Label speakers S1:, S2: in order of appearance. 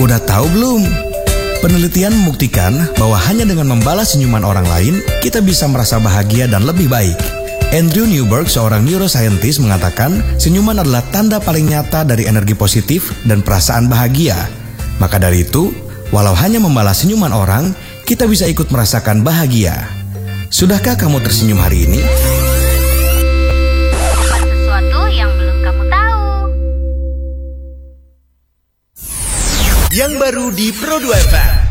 S1: Udah tahu belum? Penelitian membuktikan bahwa hanya dengan membalas senyuman orang lain, kita bisa merasa bahagia dan lebih baik. Andrew Newberg, seorang neuroscientist, mengatakan senyuman adalah tanda paling nyata dari energi positif dan perasaan bahagia. Maka dari itu, walau hanya membalas senyuman orang, kita bisa ikut merasakan bahagia. Sudahkah kamu tersenyum hari ini?
S2: Sesuatu yang belum kamu tahu.
S3: Yang baru di Pro 2 FM.